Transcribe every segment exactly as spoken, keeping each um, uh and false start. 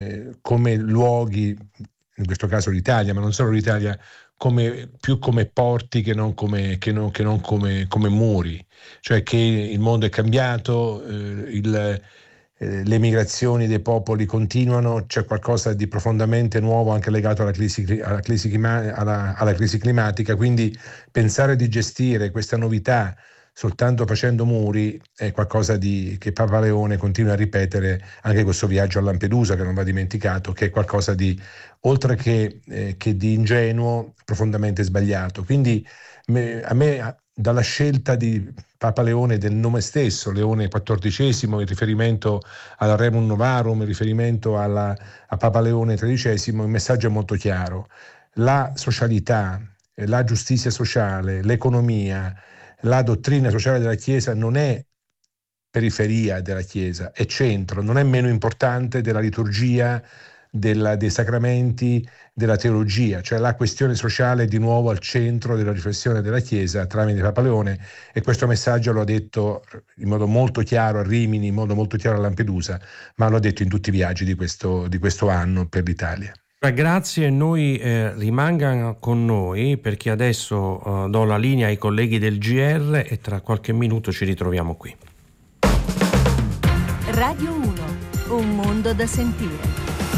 eh, come luoghi, in questo caso l'Italia, ma non solo l'Italia, come, più come porti che non come, che non, che non come, come muri, cioè che il mondo è cambiato, eh, il, eh, le migrazioni dei popoli continuano, c'è qualcosa di profondamente nuovo anche legato alla crisi, alla crisi, clima, alla, alla crisi climatica, quindi pensare di gestire questa novità soltanto facendo muri è qualcosa di, che Papa Leone continua a ripetere anche questo viaggio a Lampedusa, che non va dimenticato, che è qualcosa di, oltre che, eh, che di ingenuo, profondamente sbagliato. Quindi me, a me, dalla scelta di Papa Leone del nome stesso, Leone quattordicesimo, in riferimento al Rerum Novarum, in riferimento alla, a Papa Leone tredicesimo, il messaggio è molto chiaro. La socialità, la giustizia sociale, l'economia, la dottrina sociale della Chiesa non è periferia della Chiesa, è centro, non è meno importante della liturgia, della, dei sacramenti, della teologia, cioè la questione sociale è di nuovo al centro della riflessione della Chiesa tramite Papa Leone, e questo messaggio lo ha detto in modo molto chiaro a Rimini, in modo molto chiaro a Lampedusa, ma lo ha detto in tutti i viaggi di questo, di questo anno per l'Italia. Grazie, noi eh, rimanga con noi, perché adesso eh, do la linea ai colleghi del G R e tra qualche minuto ci ritroviamo qui. Radio uno, un mondo da sentire.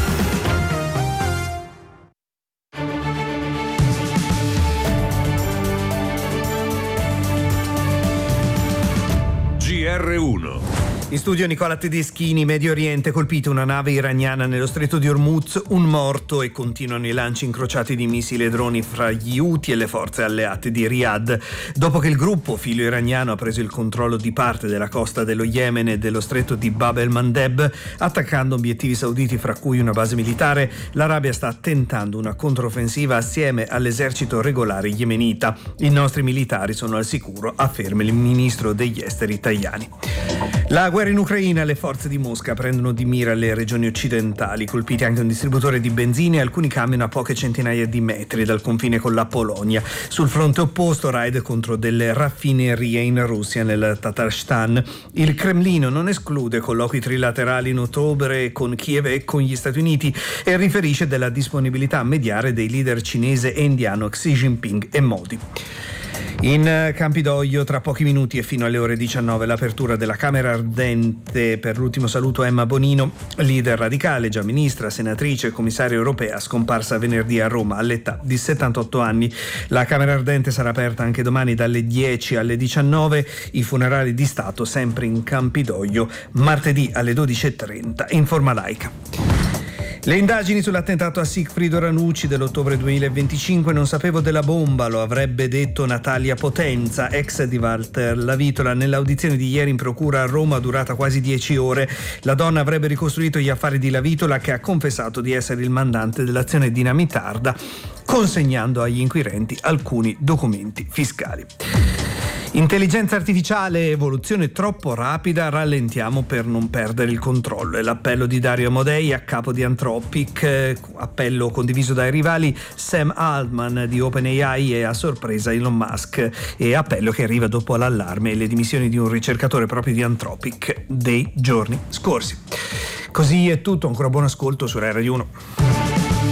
G R uno. In studio Nicola Tedeschini. Medio Oriente, colpita una nave iraniana nello stretto di Hormuz, un morto e continuano i lanci incrociati di missili e droni fra gli Houthi e le forze alleate di Riyadh. Dopo che il gruppo filo iraniano ha preso il controllo di parte della costa dello Yemen e dello stretto di Bab el-Mandeb, attaccando obiettivi sauditi fra cui una base militare, l'Arabia sta tentando una controffensiva assieme all'esercito regolare yemenita. I nostri militari sono al sicuro, afferma il ministro degli esteri Tajani. La guerra in Ucraina, le forze di Mosca prendono di mira le regioni occidentali, colpiti anche un distributore di benzina e alcuni camion a poche centinaia di metri dal confine con la Polonia. Sul fronte opposto, raid contro delle raffinerie in Russia, nel Tatarstan. Il Cremlino non esclude colloqui trilaterali in ottobre con Kiev e con gli Stati Uniti e riferisce della disponibilità a mediare dei leader cinese e indiano Xi Jinping e Modi. In Campidoglio tra pochi minuti e fino alle ore diciannove l'apertura della Camera Ardente. Per l'ultimo saluto a Emma Bonino, leader radicale, già ministra, senatrice e commissaria europea, scomparsa venerdì a Roma all'età di settantotto anni. La Camera Ardente sarà aperta anche domani dalle dieci alle diciannove, i funerali di Stato sempre in Campidoglio martedì alle dodici e trenta in forma laica. Le indagini sull'attentato a Sigfrido Ranucci dell'ottobre duemilaventicinque. Non sapevo della bomba, lo avrebbe detto Natalia Potenza, ex di Walter Lavitola. Nell'audizione di ieri in procura a Roma, durata quasi dieci ore, la donna avrebbe ricostruito gli affari di Lavitola, che ha confessato di essere il mandante dell'azione dinamitarda, consegnando agli inquirenti alcuni documenti fiscali. Intelligenza artificiale, evoluzione troppo rapida, rallentiamo per non perdere il controllo. È l'appello di Dario Amodei a capo di Anthropic, eh, appello condiviso dai rivali Sam Altman di OpenAI e a sorpresa Elon Musk, e appello che arriva dopo l'allarme e le dimissioni di un ricercatore proprio di Anthropic dei giorni scorsi. Così è tutto, ancora buon ascolto su Rai Radio uno.